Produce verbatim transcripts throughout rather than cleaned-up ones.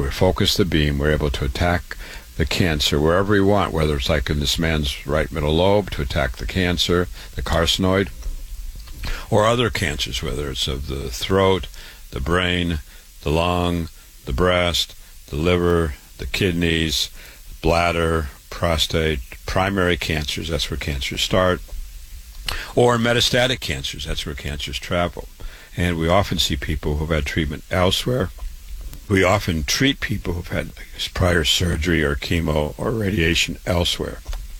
we focus the beam, we're able to attack the cancer wherever we want, whether it's like in this man's right middle lobe to attack the cancer, the carcinoid, or other cancers, whether it's of the throat, the brain, the lung, the breast, the liver, the kidneys, bladder, prostate, primary cancers, that's where cancers start, or metastatic cancers, that's where cancers travel. And we often see people who've had treatment elsewhere. We often treat people who've had prior surgery or chemo or radiation elsewhere.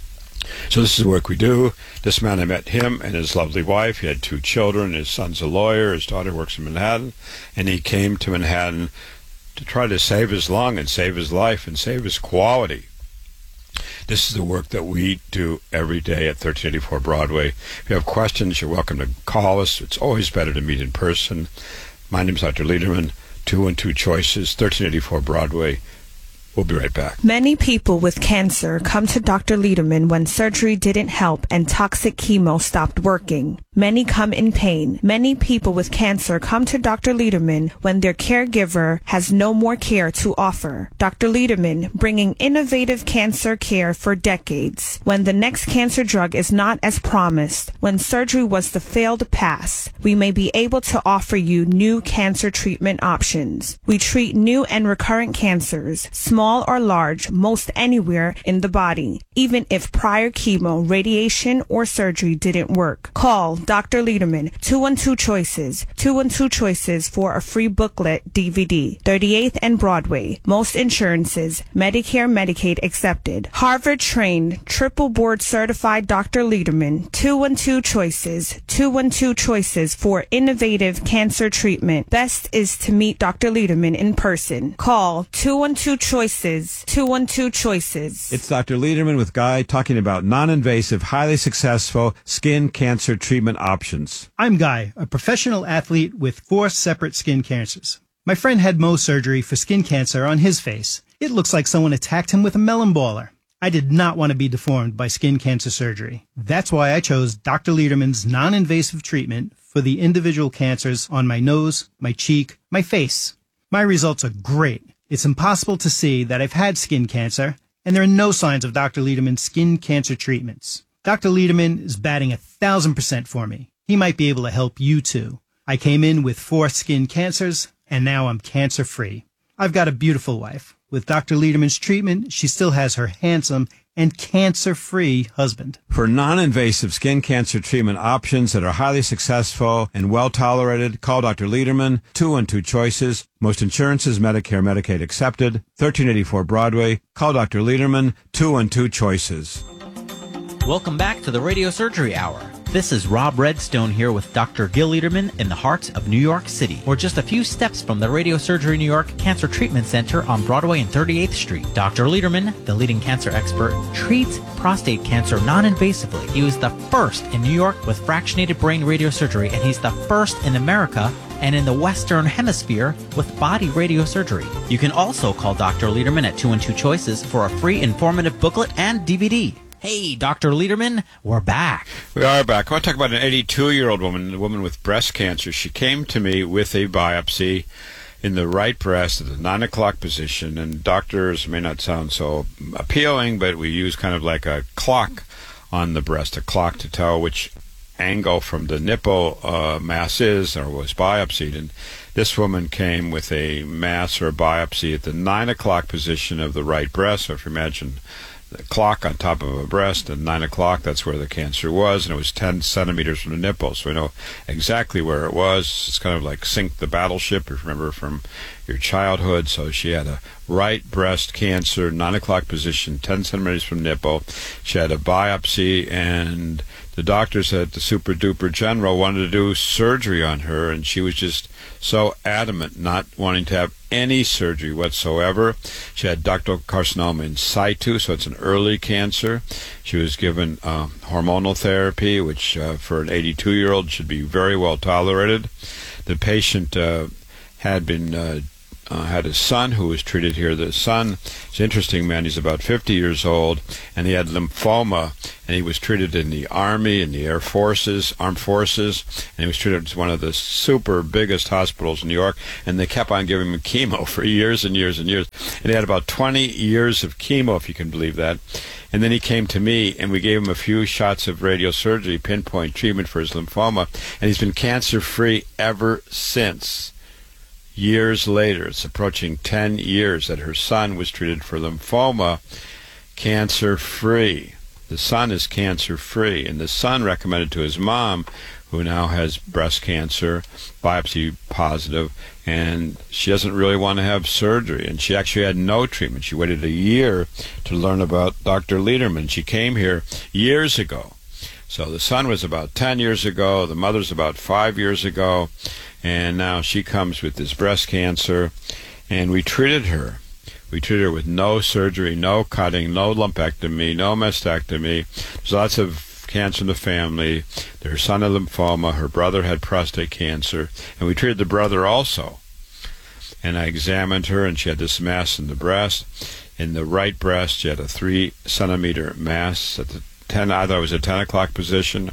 So this is the work we do. This man, I met him and his lovely wife. He had two children. His son's a lawyer. His daughter works in Manhattan. And he came to Manhattan to try to save his lung and save his life and save his quality. This is the work that we do every day at thirteen eighty-four Broadway. If you have questions, you're welcome to call us. It's always better to meet in person. My name is Doctor Lederman. Two and two choices, thirteen eighty-four Broadway. We'll be right back. Many people with cancer come to Doctor Lederman when surgery didn't help and toxic chemo stopped working. Many come in pain. Many people with cancer come to Doctor Lederman when their caregiver has no more care to offer. Doctor Lederman, bringing innovative cancer care for decades. When the next cancer drug is not as promised, when surgery was the failed pass, we may be able to offer you new cancer treatment options. We treat new and recurrent cancers, small or large, most anywhere in the body, even if prior chemo, radiation, or surgery didn't work. Call Doctor Lederman, two one two Choices, two one two Choices for a free booklet D V D, thirty-eighth and Broadway. Most insurances, Medicare, Medicaid accepted. Harvard-trained, triple board certified Doctor Lederman, two one two Choices, two one two Choices for innovative cancer treatment. Best is to meet Doctor Lederman in person. Call two one two Choices, two one two Choices. It's Doctor Lederman with Guy talking about non-invasive, highly successful skin cancer treatment options. I'm Guy, a professional athlete with four separate skin cancers. My friend had Mohs surgery for skin cancer on his face. It looks like someone attacked him with a melon baller. I did not want to be deformed by skin cancer surgery. That's why I chose Doctor Lederman's non-invasive treatment for the individual cancers on my nose, my cheek, my face. My results are great. It's impossible to see that I've had skin cancer, and there are no signs of Doctor Lederman's skin cancer treatments. Doctor Lederman is batting a thousand percent for me. He might be able to help you too. I came in with four skin cancers, and now I'm cancer-free. I've got a beautiful wife. With Doctor Lederman's treatment, she still has her handsome and cancer-free husband. For non-invasive skin cancer treatment options that are highly successful and well-tolerated, call Doctor Lederman, two one two Choices. Most insurances, Medicare, Medicaid accepted. thirteen eighty-four Broadway. Call Doctor Lederman, two one two Choices. Welcome back to the Radio Surgery Hour. This is Rob Redstone here with Doctor Gil Lederman in the heart of New York City. We're just a few steps from the Radio Surgery New York Cancer Treatment Center on Broadway and thirty-eighth Street. Doctor Lederman, the leading cancer expert, treats prostate cancer non-invasively. He was the first in New York with fractionated brain radiosurgery, and he's the first in America and in the Western Hemisphere with body radiosurgery. You can also call Doctor Lederman at two one two Choices for a free informative booklet and D V D. Hey, Doctor Lederman, we're back. We are back. I want to talk about an eighty-two-year-old woman, a woman with breast cancer. She came to me with a biopsy in the right breast at the nine o'clock position, and doctors may not sound so appealing, but we use kind of like a clock on the breast, a clock to tell which angle from the nipple uh, mass is or was biopsied. And this woman came with a mass or biopsy at the nine o'clock position of the right breast. So if you imagine the clock on top of a breast, and nine o'clock, that's where the cancer was, and it was ten centimeters from the nipple, so we know exactly where it was. It's kind of like Sink the Battleship, if you remember from your childhood. So she had a right breast cancer, nine o'clock position, ten centimeters from nipple. She had a biopsy, and the doctor said the super duper general wanted to do surgery on her, and she was just so adamant not wanting to have any surgery whatsoever. She had ductal carcinoma in situ, so it's an early cancer. She was given uh, hormonal therapy, which uh, for an eighty-two-year-old should be very well tolerated. The patient uh, had been uh, uh, had a son who was treated here. The son is an interesting man. He's about fifty years old, and he had lymphoma, and he was treated in the Army and the Air Forces, Armed Forces, and he was treated at one of the super biggest hospitals in New York, and they kept on giving him chemo for years and years and years. And he had about twenty years of chemo, if you can believe that. And then he came to me, and we gave him a few shots of radiosurgery, pinpoint treatment for his lymphoma, and he's been cancer-free ever since. Years later, it's approaching ten years that her son was treated for lymphoma, cancer-free. The son is cancer-free, and the son recommended to his mom, who now has breast cancer, biopsy positive, and she doesn't really want to have surgery. And she actually had no treatment. She waited a year to learn about Doctor Lederman. She came here years ago. So the son was about ten years ago, the mother's about five years ago, and now she comes with this breast cancer, and we treated her. We treated her with no surgery, no cutting, no lumpectomy, no mastectomy. There's lots of cancer in the family. Her son had lymphoma, her brother had prostate cancer, and we treated the brother also. And I examined her, and she had this mass in the breast. In the right breast, she had a three centimeter mass at the ten. I thought it was a ten o'clock position,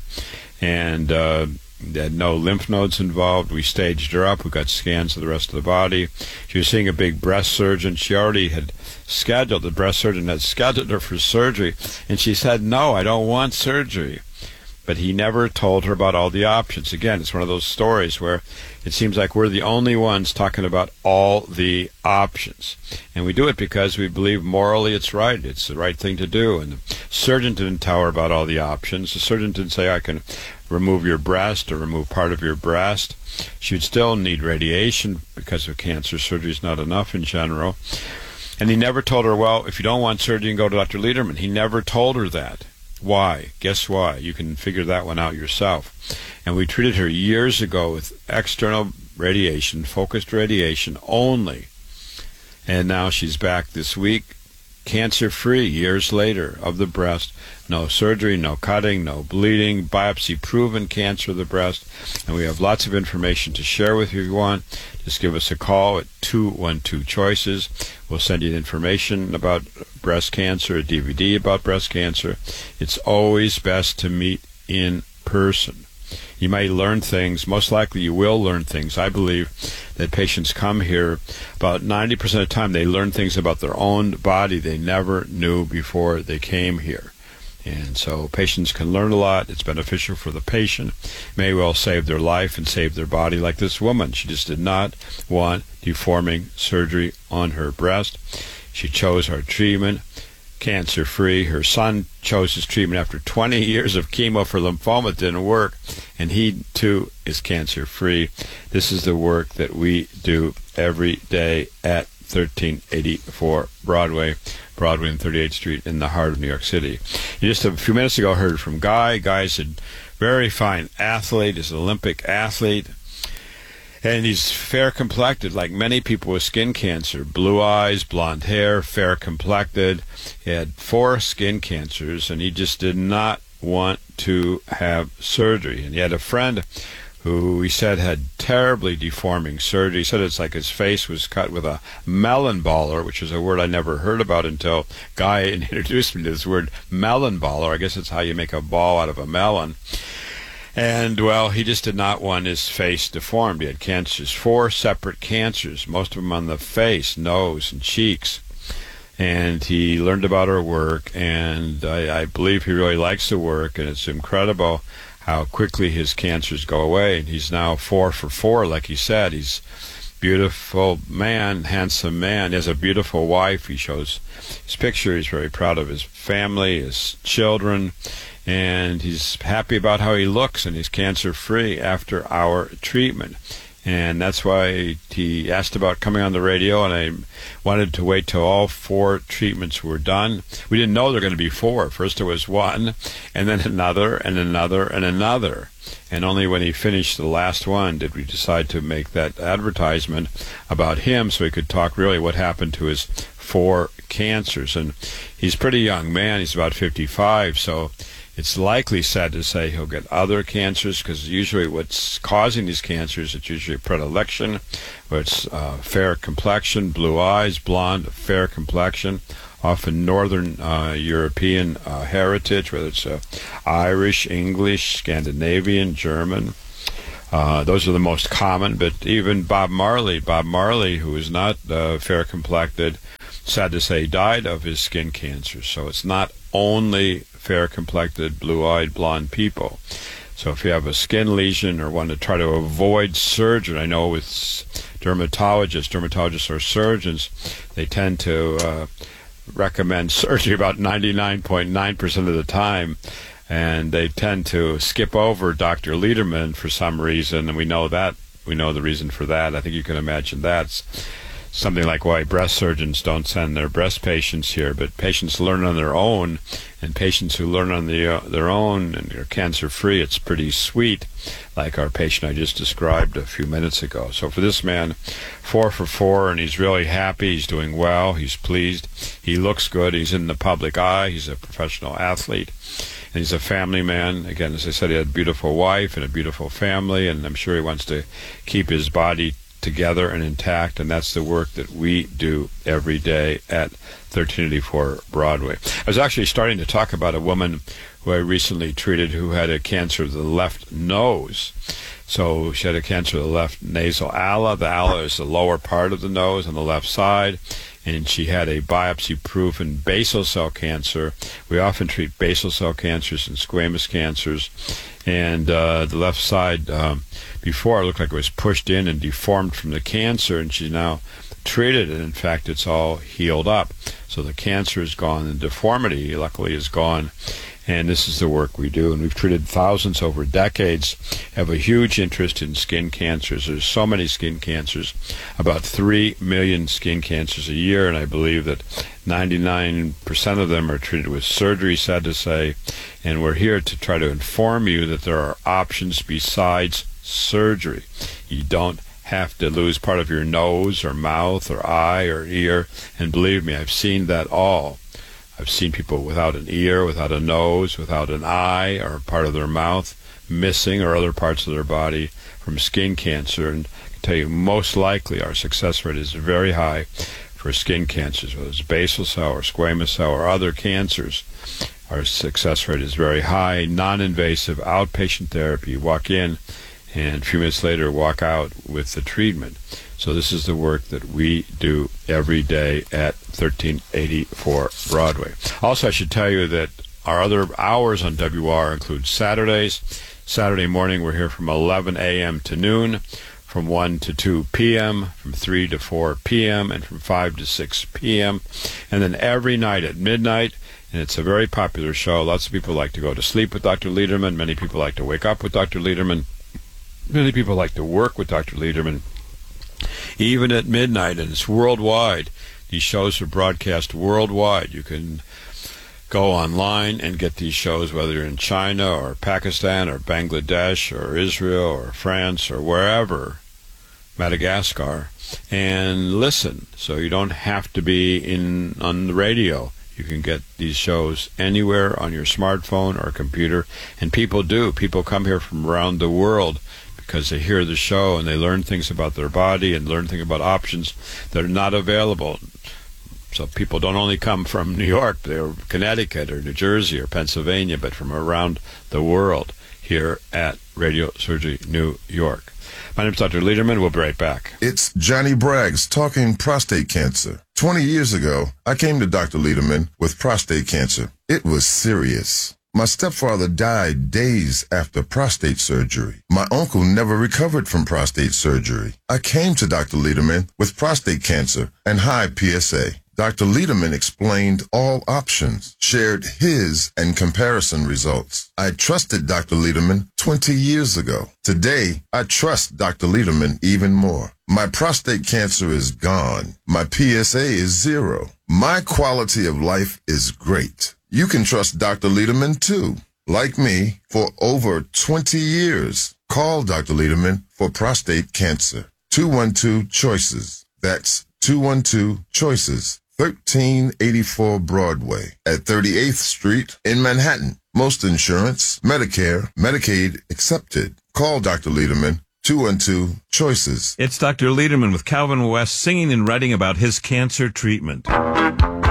and uh, they had no lymph nodes involved. We staged her up. We got scans of the rest of the body. She was seeing a big breast surgeon. She already had scheduled, the breast surgeon had scheduled her for surgery, and she said, no, I don't want surgery. But he never told her about all the options. Again, it's one of those stories where it seems like we're the only ones talking about all the options. And we do it because we believe morally it's right. It's the right thing to do. And the surgeon didn't tell her about all the options. The surgeon didn't say, I can remove your breast or remove part of your breast. She would still need radiation because of cancer. Surgery is not enough in general. And he never told her, well, if you don't want surgery, you can go to Doctor Lederman. He never told her that. Why? Guess why? You can figure that one out yourself. And we treated her years ago with external radiation, focused radiation only. And now she's back this week, cancer-free years later of the breast. No surgery, no cutting, no bleeding, biopsy-proven cancer of the breast. And we have lots of information to share with you if you want. Just give us a call at two one two choices. We'll send you information about breast cancer, a D V D about breast cancer. It's always best to meet in person. You might learn things. Most likely you will learn things. I believe that patients come here, about ninety percent of the time they learn things about their own body they never knew before they came here. And so patients can learn a lot. It's beneficial for the patient. May well save their life and save their body, like this woman. She just did not want deforming surgery on her breast. She chose our treatment, cancer-free. Her son chose his treatment after twenty years of chemo for lymphoma. It didn't work, and he, too, is cancer-free. This is the work that we do every day at thirteen eighty-four Broadway, Broadway and thirty-eighth Street in the heart of New York City. And just a few minutes ago, I heard from Guy. Guy's a very fine athlete. He's an Olympic athlete. And he's fair-complected, like many people with skin cancer. Blue eyes, blonde hair, fair-complected. He had four skin cancers, and he just did not want to have surgery. And he had a friend who he said had terribly deforming surgery. He said it's like his face was cut with a melon baller, which is a word I never heard about until Guy introduced me to this word, melon baller. I guess it's how you make a ball out of a melon. And, well, he just did not want his face deformed. He had cancers, four separate cancers, most of them on the face, nose, and cheeks. And he learned about our work, and I, I believe he really likes the work, and it's incredible how quickly his cancers go away. And he's now four for four, like he said. He's a beautiful man, handsome man. He has a beautiful wife. He shows his picture. He's very proud of his family, his children, and he's happy about how he looks, and he's cancer-free after our treatment. And that's why he asked about coming on the radio, and I wanted to wait till all four treatments were done. We didn't know there were going to be four. First there was one, and then another, and another, and another. And only when he finished the last one did we decide to make that advertisement about him so he could talk really what happened to his four cancers. And he's a pretty young man. He's about fifty-five, so It's likely, sad to say, he'll get other cancers, because usually what's causing these cancers, it's usually predilection, where it's uh, fair complexion, blue eyes, blonde, fair complexion, often Northern uh, European uh, heritage, whether it's uh, Irish, English, Scandinavian, German. Uh, those are the most common, but even Bob Marley, Bob Marley, who is not uh, fair-complected, sad to say, died of his skin cancer. So it's not only fair-complected, blue-eyed, blonde people. So if you have a skin lesion or want to try to avoid surgery, I know with dermatologists, dermatologists are surgeons, they tend to uh, recommend surgery about ninety-nine point nine percent of the time, and they tend to skip over Doctor Lederman for some reason, and we know that. We know the reason for that. I think you can imagine that's something like why breast surgeons don't send their breast patients here, but patients learn on their own, and patients who learn on the, uh, their own and are cancer-free, it's pretty sweet, like our patient I just described a few minutes ago. So for this man, four for four, and he's really happy, he's doing well, he's pleased, he looks good, he's in the public eye, he's a professional athlete, and he's a family man. Again, as I said, he had a beautiful wife and a beautiful family, and I'm sure he wants to keep his body together and intact, and that's the work that we do every day at thirteen eighty-four Broadway. I was actually starting to talk about a woman who I recently treated who had a cancer of the left nose. So she had a cancer of the left nasal ala. The ala is the lower part of the nose on the left side, and she had a biopsy-proven basal cell cancer. We often treat basal cell cancers and squamous cancers, and uh, the left side um, before it looked like it was pushed in and deformed from the cancer, and she's now treated, and in fact it's all healed up. So the cancer is gone, and deformity luckily is gone. And this is the work we do, and we've treated thousands over decades, have a huge interest in skin cancers. There's so many skin cancers, about three million skin cancers a year, and I believe that ninety-nine percent of them are treated with surgery, sad to say, and we're here to try to inform you that there are options besides surgery. You don't have to lose part of your nose or mouth or eye or ear, and believe me, I've seen that all. I've seen people without an ear, without a nose, without an eye or part of their mouth missing, or other parts of their body from skin cancer. And I can tell you, most likely our success rate is very high for skin cancers, whether it's basal cell or squamous cell or other cancers. Our success rate is very high. Non-invasive outpatient therapy. You walk in, and a few minutes later walk out with the treatment. So this is the work that we do every day at thirteen eighty-four Broadway. Also, I should tell you that our other hours on W R include Saturdays. Saturday morning, we're here from eleven a.m. to noon, from one to two p.m., from three to four p.m., and from five to six p.m. And then every night at midnight, and it's a very popular show. Lots of people like to go to sleep with Doctor Lederman. Many people like to wake up with Doctor Lederman. Many people like to work with Doctor Lederman, even at midnight, and it's worldwide. These shows are broadcast worldwide. You can go online and get these shows, whether you're in China or Pakistan or Bangladesh or Israel or France or wherever, Madagascar, and listen. So you don't have to be in on the radio. You can get these shows anywhere on your smartphone or computer, and people do. People come here from around the world because they hear the show and they learn things about their body and learn things about options that are not available. So people don't only come from New York, or Connecticut, or New Jersey, or Pennsylvania, but from around the world here at Radio Surgery New York. My name is Doctor Lederman. We'll be right back. It's Johnny Braggs talking prostate cancer. Twenty years ago, I came to Doctor Lederman with prostate cancer. It was serious. My stepfather died days after prostate surgery. My uncle never recovered from prostate surgery. I came to Doctor Lederman with prostate cancer and high P S A. Doctor Lederman explained all options, shared his and comparison results. I trusted Doctor Lederman twenty years ago. Today, I trust Doctor Lederman even more. My prostate cancer is gone. My P S A is zero. My quality of life is great. You can trust Doctor Lederman too. Like me, for over twenty years. Call Doctor Lederman for prostate cancer. two one two choices. That's two one two choices. thirteen eighty-four Broadway at thirty-eighth Street in Manhattan. Most insurance, Medicare, Medicaid accepted. Call Doctor Lederman, two one two, choices. It's Doctor Lederman with Calvin West singing and writing about his cancer treatment.